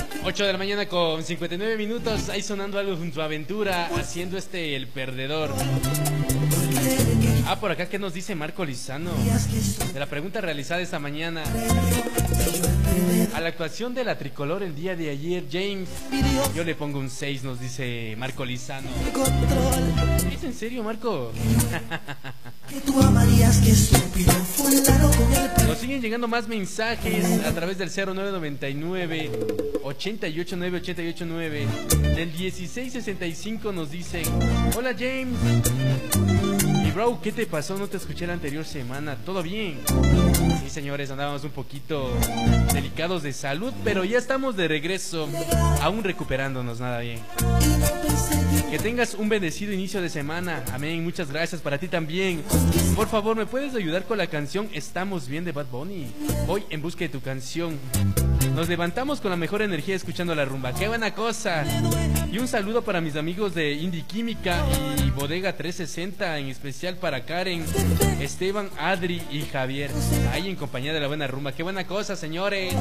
8 de la mañana con 59 minutos, ahí sonando algo junto a Aventura, haciendo el perdedor. Por acá, ¿qué nos dice Marco Lizano? De la pregunta realizada esta mañana. A la actuación de la tricolor el día de ayer, James, yo le pongo un 6, nos dice Marco Lizano. ¿Es en serio, Marco? Nos siguen llegando más mensajes a través del 0999 889 889. Del 1665 nos dicen: hola James. Y bro, ¿qué te pasó? No te escuché la anterior semana. ¿Todo bien? Sí, señores, andábamos un poquito delicados de salud, pero ya estamos de regreso, aún recuperándonos, nada bien. Que tengas un bendecido inicio de semana. Amén, muchas gracias para ti también. Por favor, ¿me puedes ayudar con la canción Estamos Bien de Bad Bunny? Voy en busca de tu canción. Nos levantamos con la mejor energía escuchando la rumba. ¡Qué buena cosa! Y un saludo para mis amigos de Indie Química y Bodega 360, en especial para Karen, Esteban, Adri y Javier, ahí en compañía de la buena rumba. ¡Qué buena cosa, señores!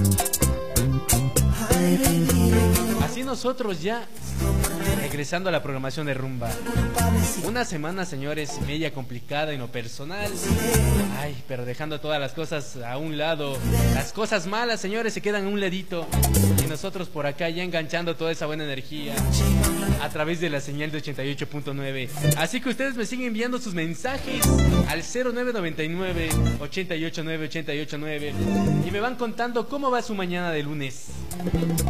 Así nosotros ya regresando a la programación de rumba. Una semana, señores, media complicada en lo personal. Ay, pero dejando todas las cosas a un lado. Las cosas malas, señores, se quedan a un ladito. Y nosotros por acá ya enganchando toda esa buena energía a través de la señal de 88.9. Así que ustedes me siguen enviando sus mensajes al 0999 889 889 y me van contando cómo va su mañana de lunes.